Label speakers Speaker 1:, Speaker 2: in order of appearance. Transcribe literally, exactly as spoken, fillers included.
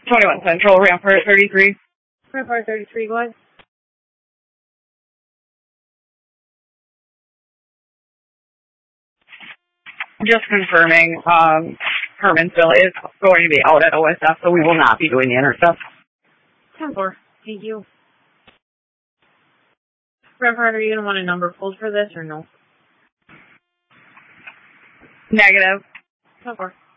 Speaker 1: twenty-one Central, Rampart thirty-three.
Speaker 2: Rampart thirty-three, go ahead.
Speaker 1: Just confirming, um, Hermansville is going to be out at O S F, so we will not be doing the intercept.
Speaker 2: ten four, thank you. Rampart, are you going to want a number pulled for this or no?
Speaker 1: Negative.
Speaker 2: ten four.